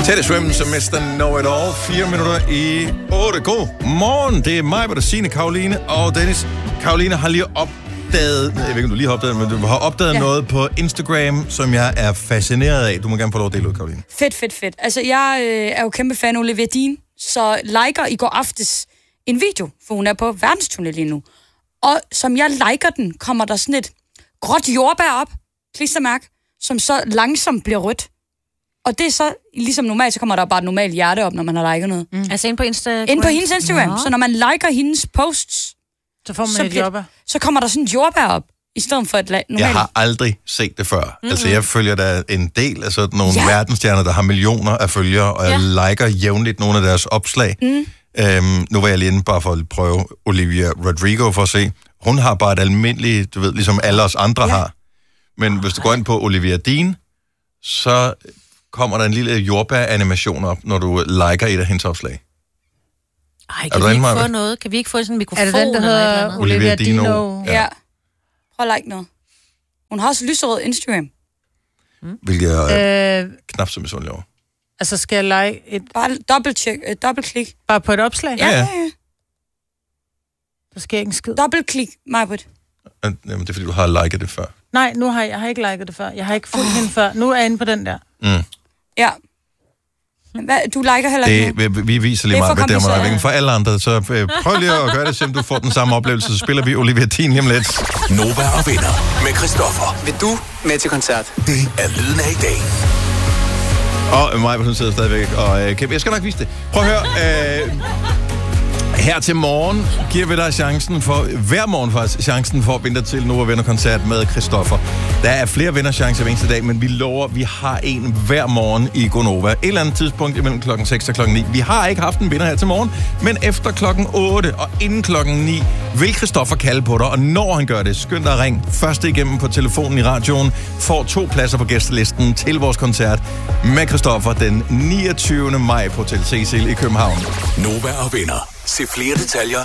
Teddy Swims som Mr. Know It All. 4 minutter i 8. God morgen. Det er mig, Signe, Karoline og Dennis. Karoline har lige opdaget, jeg ved ikke, om du lige har opdaget, men du har opdaget noget på Instagram, som jeg er fascineret af. Du må gerne få lov at dele ud, Karoline. Fedt. Altså, jeg er jo kæmpe fan af Olivia Dean, så liker i går aftes en video, for hun er på verdensturné lige nu. Og som jeg liker den, kommer der sådan et gråt jordbær op, klistermærke, som så langsomt bliver rødt. Og det er så, ligesom normalt, så kommer der bare et normalt hjerte op, når man har liket noget. Altså ind på Instagram? Ind på hendes Instagram. Så når man liker hendes posts, så får man et jordbær. Så kommer der sådan et jordbær op, i stedet for et normalt. Jeg har aldrig set det før. Altså, jeg følger der en del af sådan nogle verdensstjerner, der har millioner af følgere, og jeg liker jævnligt nogle af deres opslag. Nu var jeg lige inde bare for at prøve Olivia Rodrigo for at se. Hun har bare et almindeligt, du ved, ligesom alle os andre har. Men hvis du går ind på Olivia Dean, så kommer der en lille jordbær-animation op, når du liker et af hendes opslag. Ej, kan vi ikke få noget? Kan vi ikke få sådan en mikrofon? Er det den, der hedder Olivia Dino? Ja. Prøv at like noget. Hun har også lyserød Instagram. Hvilket jeg knap så misundelig over. Altså, skal jeg like et... Bare dobbeltklik. Bare på et opslag? Ja. Så skal jeg ikke en skid. Dobbeltklik, Majbert. Jamen, det er, fordi du har liket det før. Nej, jeg har ikke liket det før. Jeg har ikke fulgt hende før. Nu er jeg inde på den der. Ja. Hvad, du liker heller ikke vi viser lige meget, hvad det er meget. For alle andre, så prøv lige at gøre det, så du får den samme oplevelse. Så spiller vi Olivia Dean lige om lidt. Nova og Venner med Christoffer. Vil du med til koncert? Det er lyden af i dag. Og mig, hun sidder stadigvæk, og jeg skal nok vise det. Prøv at høre. Her til morgen giver vi dig chancen for, hver morgen faktisk, chancen for at vinde til Nova Venner-koncert med Christoffer. Der er flere vinderchancer hver eneste dag, men vi lover, vi har en hver morgen i Gonova. Et eller andet tidspunkt imellem klokken 6 og klokken 9. Vi har ikke haft en vinder her til morgen, men efter klokken 8 og inden klokken 9 vil Christoffer kalde på dig, og når han gør det, skynd dig at ringe først igennem på telefonen i radioen, får 2 pladser på gæstelisten til vores koncert med Christoffer den 29. maj på Hotel Cecil i København. Nova og Venner. Se flere detaljer